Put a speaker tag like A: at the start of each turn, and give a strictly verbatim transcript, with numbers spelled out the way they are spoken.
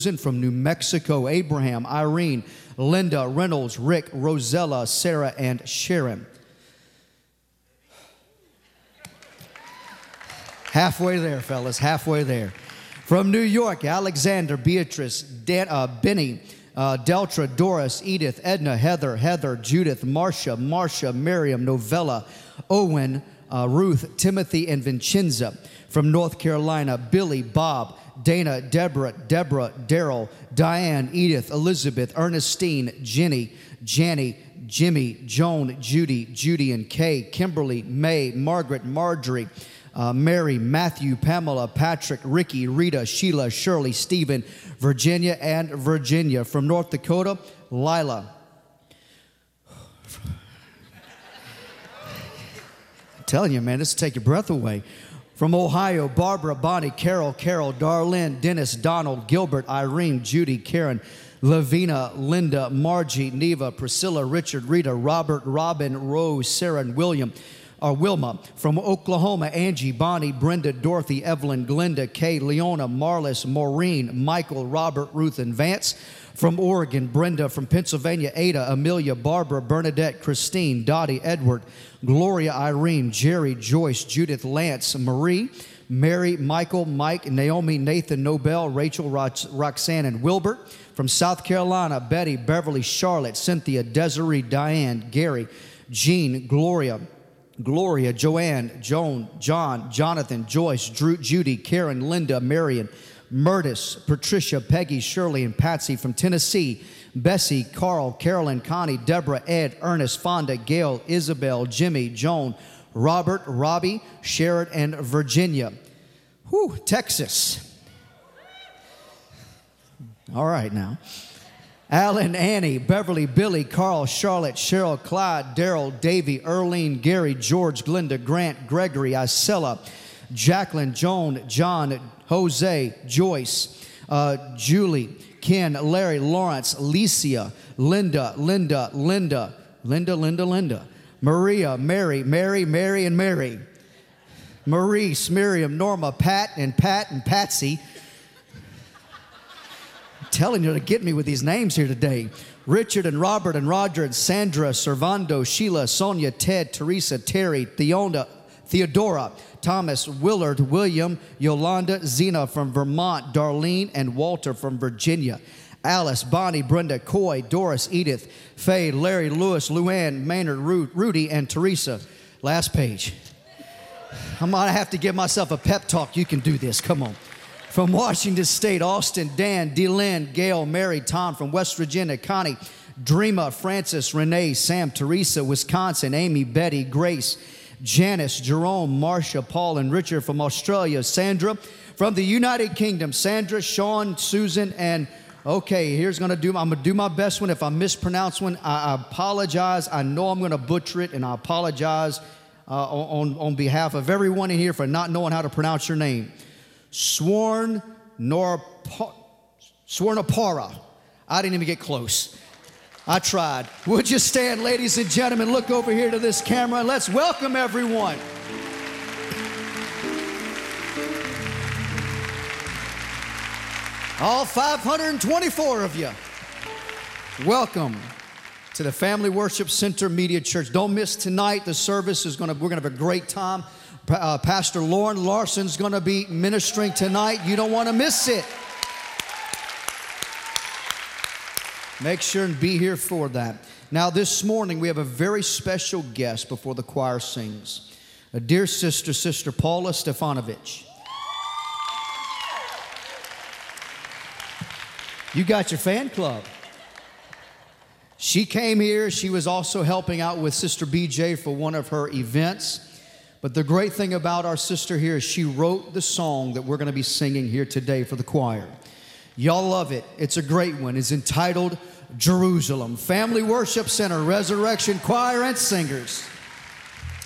A: From New Mexico, Abraham, Irene, Linda, Reynolds, Rick, Rosella, Sarah, and Sharon. Halfway there, fellas, halfway there. From New York, Alexander, Beatrice, Dan, uh, Benny, uh, Deltra, Doris, Edith, Edna, Heather, Heather, Judith, Marcia, Marcia, Miriam, Novella, Owen, uh, Ruth, Timothy, and Vincenza. From North Carolina, Billy, Bob, Dana, Deborah, Deborah, Daryl, Diane, Edith, Elizabeth, Ernestine, Jenny, Janny, Jimmy, Joan, Judy, Judy and Kay, Kimberly, May, Margaret, Marjorie, uh, Mary, Matthew, Pamela, Patrick, Ricky, Rita, Sheila, Shirley, Stephen, Virginia, and Virginia. From North Dakota, Lila. I'm telling you, man, this will take your breath away. From Ohio, Barbara, Bonnie, Carol, Carol, Darlene, Dennis, Donald, Gilbert, Irene, Judy, Karen, Lavina, Linda, Margie, Neva, Priscilla, Richard, Rita, Robert, Robin, Rose, Sarah, and William, or Wilma. From Oklahoma, Angie, Bonnie, Brenda, Dorothy, Evelyn, Glenda, Kay, Leona, Marlis, Maureen, Michael, Robert, Ruth, and Vance. From Oregon, Brenda. From Pennsylvania, Ada, Amelia, Barbara, Bernadette, Christine, Dottie, Edward, Gloria, Irene, Jerry, Joyce, Judith, Lance, Marie, Mary, Michael, Mike, Naomi, Nathan, Nobel, Rachel, Rox- Roxanne, and Wilbert. From South Carolina, Betty, Beverly, Charlotte, Cynthia, Desiree, Diane, Gary, Jean, Gloria, Gloria, Joanne, Joan, John, Jonathan, Joyce, Drew, Judy, Karen, Linda, Marion, Murtis, Patricia, Peggy, Shirley, and Patsy. From Tennessee, Bessie, Carl, Carolyn, Connie, Deborah, Ed, Ernest, Fonda, Gail, Isabel, Jimmy, Joan, Robert, Robbie, Sharon, and Virginia. Whew, Texas. All right now. Alan, Annie, Beverly, Billy, Carl, Charlotte, Cheryl, Clyde, Daryl, Davy, Earlene, Gary, George, Glenda, Grant, Gregory, Isella, Jacqueline, Joan, John, Jose, Joyce, uh, Julie, Ken, Larry, Lawrence, Alicia, Linda, Linda, Linda, Linda, Linda, Linda, Maria, Mary, Mary, Mary, and Mary, Maurice, Miriam, Norma, Pat, and Pat, and Patsy. I'm telling you to get me with these names here today. Richard, and Robert, and Roger, and Sandra, Servando, Sheila, Sonia, Ted, Teresa, Terry, Theona, Theodora, Thomas, Willard, William, Yolanda, Zena from Vermont, Darlene, and Walter from Virginia. Alice, Bonnie, Brenda, Coy, Doris, Edith, Faye, Larry, Lewis, Luann, Maynard, Rudy, and Teresa. Last page. I'm going to have to give myself a pep talk. You can do this. Come on. From Washington State, Austin, Dan, DeLynn, Gail, Mary, Tom. From West Virginia, Connie, Dreama, Francis, Renee, Sam, Teresa. Wisconsin, Amy, Betty, Grace, Janice, Jerome, Marcia, Paul, and Richard. From Australia, Sandra. From the United Kingdom, Sandra, Sean, Susan, and okay, here's gonna do. I'm gonna do my best one. If I mispronounce one, I, I apologize. I know I'm gonna butcher it, and I apologize uh, on on behalf of everyone in here for not knowing how to pronounce your name. Sworn Norpa, Swarnapara. I didn't even get close. I tried. Would you stand, ladies and gentlemen? Look over here to this camera and let's welcome everyone. All five hundred twenty-four of you. Welcome to the Family Worship Center Media Church. Don't miss tonight. The service is going to, we're going to have a great time. Uh, Pastor Lauren Larson's going to be ministering tonight. You don't want to miss it. Make sure and be here for that. Now, this morning, we have a very special guest before the choir sings. A dear sister, Sister Paula Stefanovic. You got your fan club. She came here. She was also helping out with Sister B J for one of her events. But the great thing about our sister here is she wrote the song that we're going to be singing here today for the choir. Y'all love it. It's a great one. It's entitled Jerusalem. Family Worship Center, Resurrection Choir, and Singers.